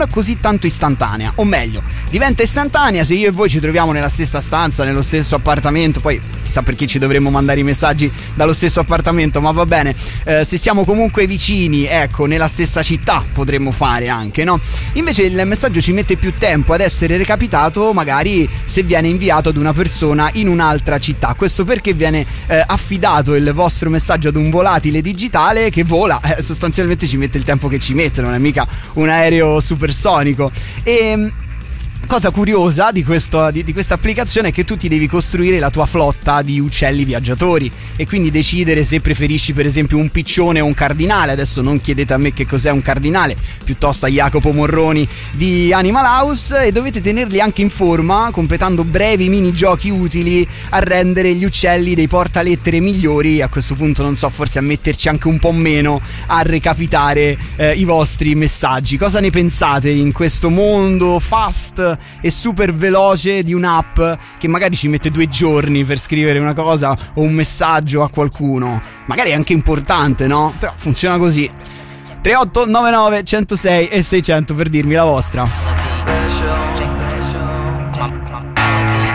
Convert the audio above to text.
non così tanto istantanea, o meglio, diventa istantanea se io e voi ci troviamo nella stessa stanza, nello stesso appartamento. Poi chissà perché ci dovremmo mandare i messaggi dallo stesso appartamento, ma va bene, se siamo comunque vicini, ecco, nella stessa città potremmo fare anche, no? Invece il messaggio ci mette più tempo ad essere recapitato, magari se viene inviato ad una persona in un'altra città. Questo perché viene affidato il vostro messaggio ad un volatile digitale che vola, sostanzialmente ci mette il tempo che ci mette, non è mica un aereo supersonico. E cosa curiosa di questa applicazione è che tu ti devi costruire la tua flotta di uccelli viaggiatori e quindi decidere se preferisci per esempio un piccione o un cardinale. Adesso non chiedete a me che cos'è un cardinale, piuttosto a Jacopo Morroni di Animal House, e dovete tenerli anche in forma completando brevi minigiochi utili a rendere gli uccelli dei portalettere migliori. A questo punto non so, forse a metterci anche un po' meno a recapitare i vostri messaggi. Cosa ne pensate in questo mondo fast e super veloce di un'app che magari ci mette 2 giorni per scrivere una cosa o un messaggio a qualcuno? Magari è anche importante, no? Però funziona così. 3899 106 e 600 per dirmi la vostra.